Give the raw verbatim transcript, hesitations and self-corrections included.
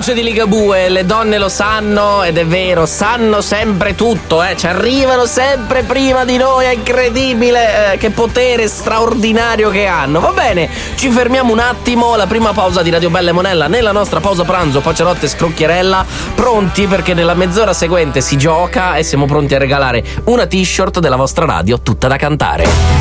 voce di Ligabue, le donne lo sanno ed è vero, sanno sempre tutto, eh, ci arrivano sempre prima di noi, è incredibile, eh, che potere straordinario che hanno. Va bene, ci fermiamo un attimo, la prima pausa di Radio Bella e Monella nella nostra pausa pranzo, Pacerotte e Scrocchierella, pronti perché nella mezz'ora seguente si gioca e siamo pronti a regalare una t-shirt della vostra radio tutta da cantare.